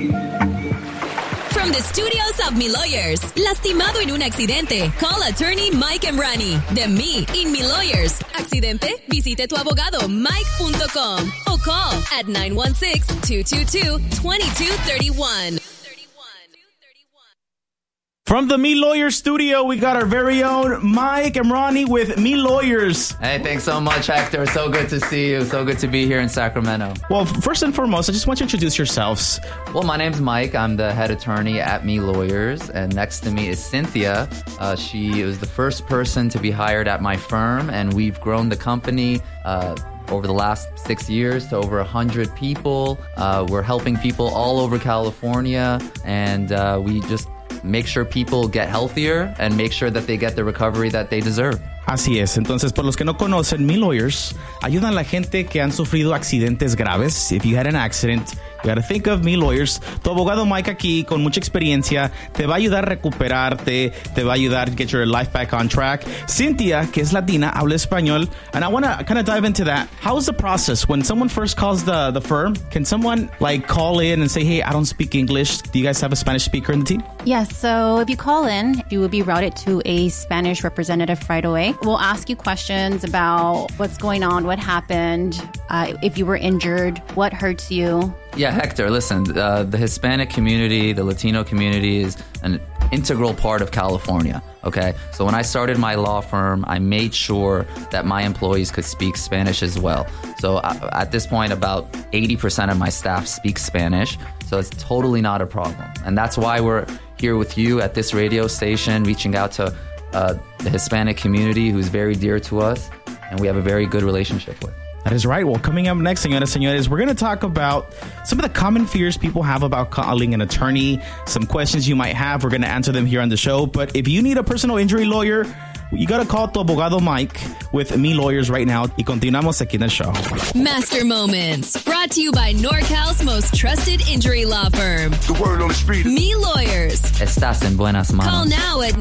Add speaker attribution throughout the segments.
Speaker 1: From the studios of Mi Lawyers, lastimado en un accidente, call attorney Mike Emrani. De Me in Mi Lawyers. Accidente, visite tu abogado Mike.com o call at 916-222-2231.
Speaker 2: From the Me Lawyers studio, we got our very own Mike Emrani with Me Lawyers.
Speaker 3: Hey, thanks so much, Hector. So good to see you. So good to be here in Sacramento.
Speaker 2: Well, first and foremost, I just want you to introduce yourselves.
Speaker 3: Well, my name's Mike. I'm the head attorney at Me Lawyers. And next to me is Cynthia. She was the first person to be hired at my firm. And we've grown the company over the last 6 years to over 100 people. We're helping people all over California. And we just make sure people get healthier and make sure that they get the recovery that they deserve.
Speaker 2: Así es. Entonces, por los que no conocen, Me Lawyers ayudan a la gente que han sufrido accidentes graves. If you had an accident, you gotta think of Me Lawyers. Tu abogado Mike aquí, con mucha experiencia, te va a ayudar a recuperarte, te va a ayudar to get your life back on track. Cynthia, que es latina, habla español, and I want to kind of dive into that. How is the process when someone first calls the firm? Can someone like call in and say, hey, I don't speak English. Do you guys have a Spanish speaker in the team?
Speaker 4: Yes, so if you call in, you will be routed to a Spanish representative right away. We'll ask you questions about what's going on, what happened, if you were injured, what hurts you.
Speaker 3: Yeah, Hector, listen, the Hispanic community, the Latino community is an integral part of California, okay? So when I started my law firm, I made sure that my employees could speak Spanish as well. So at this point, about 80% of my staff speak Spanish, so it's totally not a problem. And that's why we're here with you at this radio station, reaching out to the Hispanic community who's very dear to us and we have a very good relationship with.
Speaker 2: That is right. Well, coming up next, señoras, señores, we're going to talk about some of the common fears people have about calling an attorney, some questions you might have. We're going to answer them here on the show. But if you need a personal injury lawyer, you got to call tu abogado Mike with Me Lawyers right now. Y continuamos aquí en el show.
Speaker 1: Master Moments, brought to you by NorCal's most trusted injury law firm.
Speaker 5: The word on the street.
Speaker 1: Me Lawyers.
Speaker 3: Estás en buenas manos.
Speaker 1: Call now at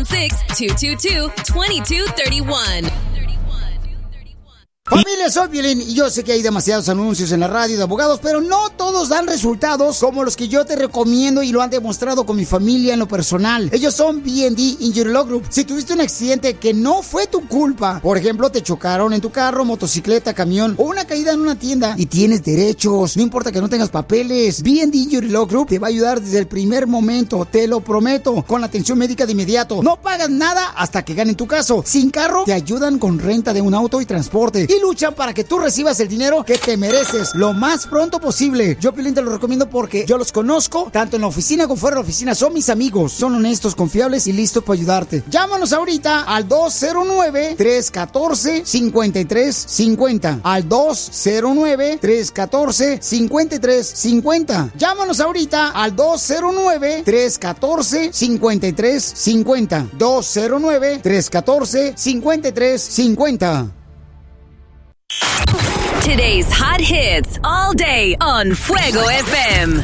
Speaker 1: 916-222-2231.
Speaker 6: Familia, soy Piolín y yo sé que hay demasiados anuncios en la radio de abogados, pero no todos dan resultados como los que yo te recomiendo y lo han demostrado con mi familia en lo personal. Ellos son B&D Injury Law Group. Si tuviste un accidente que no fue tu culpa, por ejemplo, te chocaron en tu carro, motocicleta, camión o una caída en una tienda y tienes derechos, no importa que no tengas papeles, B&D Injury Law Group te va a ayudar desde el primer momento, te lo prometo, con la atención médica de inmediato. No pagas nada hasta que ganen tu caso. Sin carro, te ayudan con renta de un auto y transporte. Y luchan para que tú recibas el dinero que te mereces lo más pronto posible. Yo, Piolín, te lo recomiendo porque yo los conozco, tanto en la oficina como fuera de la oficina. Son mis amigos, son honestos, confiables y listos para ayudarte. Llámanos ahorita al 209-314-5350. Al 209-314-5350. Llámanos ahorita al 209-314-5350. 209-314-5350.
Speaker 1: Today's hot hits all day on Fuego FM.